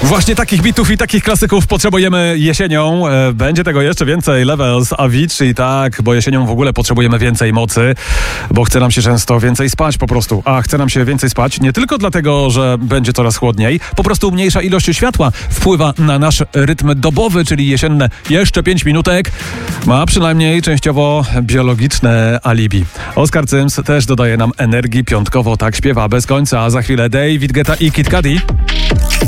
Właśnie takich bitów i takich klasyków potrzebujemy jesienią. Będzie tego jeszcze więcej. Levels, Avicii, tak, bo jesienią w ogóle potrzebujemy więcej mocy, bo chce nam się często więcej spać po prostu. A chce nam się więcej spać nie tylko dlatego, że będzie coraz chłodniej, po prostu mniejsza ilość światła wpływa na nasz rytm dobowy, czyli jesienne jeszcze 5 minutek ma przynajmniej częściowo biologiczne alibi. Oskar Cyms też dodaje nam energii piątkowo, tak śpiewa bez końca, a za chwilę David Guetta i Kid Cudi.